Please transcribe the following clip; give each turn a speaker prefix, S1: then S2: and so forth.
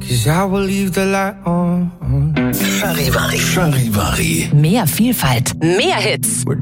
S1: 'cause I will leave the light on.
S2: Charivari.
S3: Mehr Vielfalt, mehr Hits.
S1: We're